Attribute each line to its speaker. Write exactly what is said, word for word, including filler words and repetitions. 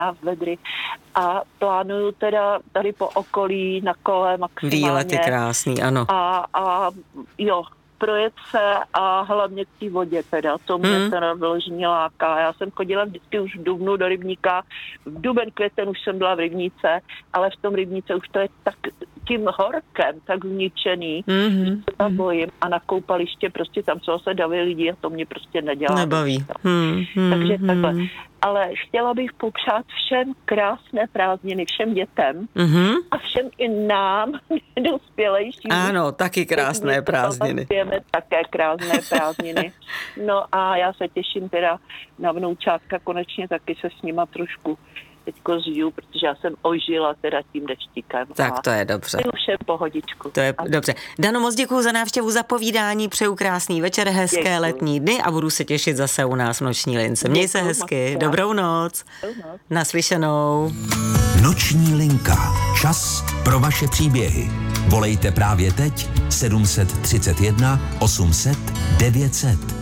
Speaker 1: v Vedry a plánuju teda tady po okolí na kole maximálně.
Speaker 2: Výlet je krásný, ano.
Speaker 1: A, a jo, projet se a hlavně k té vodě teda, to mě hmm. teda vyloženě láká. Já jsem chodila vždycky už v dubnu do rybníka, v duben, květen už jsem byla v rybníce, ale v tom rybníce už to je tak tím horkem, tak zničený, mm-hmm. že se tam bojím a na koupaliště prostě tam jsou se davy lidi a to mě prostě nedělá.
Speaker 2: Nebaví. Hmm, hmm,
Speaker 1: Takže
Speaker 2: hmm.
Speaker 1: takhle. Ale chtěla bych popřát všem krásné prázdniny, všem dětem mm-hmm. a všem i nám, dospělejším.
Speaker 2: Ano, taky krásné prázdniny.
Speaker 1: Také krásné prázdniny. No a já se těším teda na vnoučátka, konečně taky se s nima trošku teďko zžiju, protože já jsem ožila teda tím deštíkem.
Speaker 2: Tak to je dobře.
Speaker 1: A všem pohodičku.
Speaker 2: To je a... dobře. Dano, moc děkuju za návštěvu, za povídání, přeju krásný večer, hezké děkuju. Letní dny a budu se těšit zase u nás v Noční lince. Měj děkuju, se hezky, dobrou noc. Dobrou noc. Naslyšenou.
Speaker 3: Noční linka. Čas pro vaše příběhy. Volejte právě teď sedm set třicet jedna osm set devět set.